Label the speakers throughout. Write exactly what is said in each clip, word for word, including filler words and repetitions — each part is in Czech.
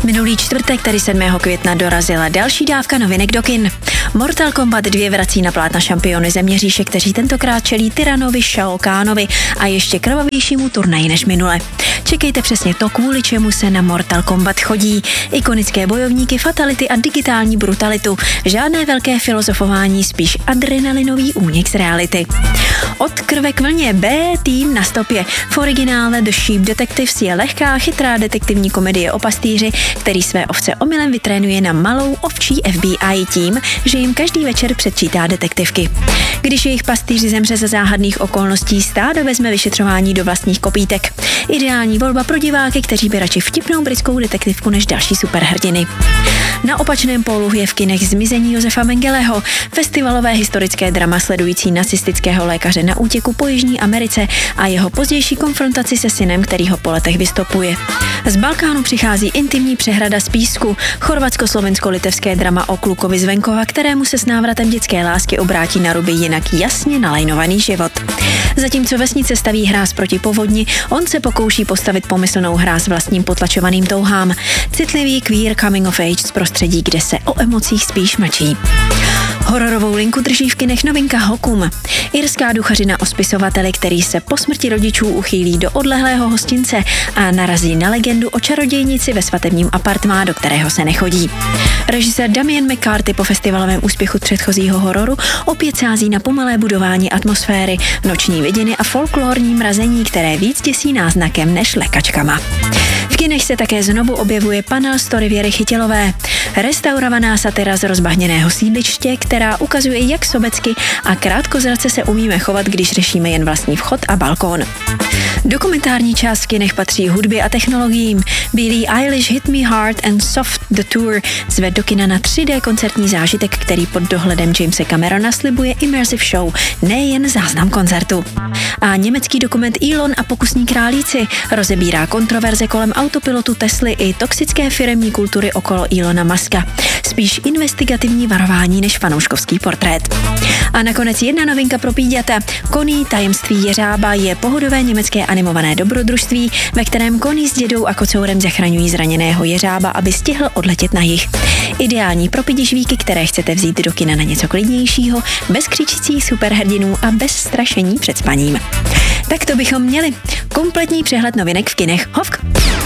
Speaker 1: Minulý čtvrtek, tedy sedmého května, dorazila další dávka novinek do kin. Mortal Kombat dva vrací na plátna šampiony Zeměříše, kteří tentokrát čelí tyranovi Shao Kahnovi a ještě krvavějšímu turnaji než minule. Čekejte přesně to, kvůli čemu se na Mortal Kombat chodí. Ikonické bojovníky, fatality a digitální brutalitu. Žádné velké filozofování, spíš adrenalinový únik z reality. Od krve k vlně B tým na stopě. V originále The Sheep Detectives je lehká, chytrá detektivní komedie o pastýři, který své ovce omylem vytrénuje na malou ovčí F B I tím, že jim každý večer předčítá detektivky. Když jejich pastýři zemře za záhadných okolností, stádo vezme vyšetřování do vlastních kopítek. Ideální volba pro diváky, kteří by radši vtipnou britskou detektivku než další superhrdiny. Na opačném pólu je v kinech Zmizení Josefa Mengeleho, festivalové historické drama sledující nacistického lékaře na útěku po Jižní Americe a jeho pozdější konfrontaci se synem, který ho po letech vystopuje. Z Balkánu přichází intimní přehrada z písku, chorvatsko-slovensko-litevské drama o klukovi z venkova, kterému se s návratem dětské lásky obrátí na ruby jinak jasně nalajnovaný život. Zatímco vesnice staví hráz proti povodni, on se pokouší postavit pomyslnou hráz vlastním potlačovaným touhám. Citlivý queer coming of age z prostředí, kde se o emocích spíš mlčí. Hororovou linku drží v kinech novinka Hokum. Irská duchařina o spisovateli, který se po smrti rodičů uchýlí do odlehlého hostince a narazí na legendu o čarodějnici ve svatebním apartmá, do kterého se nechodí. Režisér Damien McCarthy po festivalovém úspěchu předchozího hororu opět sází na pomalé budování atmosféry, noční vidiny a folklorní mrazení, které víc děsí náznakem než lekačkama. V kinech se také znovu objevuje panel story Věry Chytilové. Restaurovaná satira z rozbahněného sídliště, která ukazuje, jak sobecky a krátkozrace se umíme chovat, když řešíme jen vlastní vchod a balkón. Dokumentární část v kinech patří hudbě a technologiím. Billie Eilish Hit Me Hard and Soft The Tour zve do kina na tři dé koncertní zážitek, který pod dohledem Jamese Camerona slibuje immersive show, nejen záznam koncertu. A německý dokument Elon a pokusní králíci rozebírá kontroverze kolem autopilotu Tesly i toxické firemní kultury okolo Elona Muska. Spíš investigativní varování než fanouškovský portrét. A nakonec jedna novinka pro píďata. Koní tajemství jeřába je pohodové německé animované dobrodružství, ve kterém koní s dědou a kocourem zachraňují zraněného jeřába, aby stihl odletět na jih. Ideální pro pidižvíky, které chcete vzít do kina na něco klidnějšího, bez křičících superhrdinů a bez strašení před spaním. Tak to bychom měli. Kompletní přehled novinek v kinech. Hovk!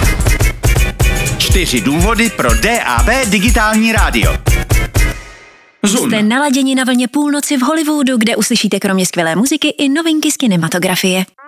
Speaker 2: Čtyři důvody pro D A B digitální rádio.
Speaker 1: Zun. Jste naladěni na vlně půlnoci v Hollywoodu, kde uslyšíte kromě skvělé muziky i novinky z kinematografie.